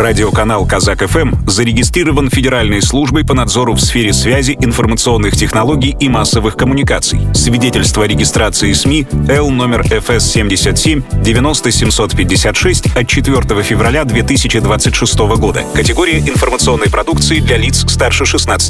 Радиоканал «Казак-ФМ» зарегистрирован Федеральной службой по надзору в сфере связи, информационных технологий и массовых коммуникаций. Свидетельство о регистрации СМИ Л номер ФС 77 90 756 от 4 февраля 2026 года. Категория информационной продукции для лиц старше 16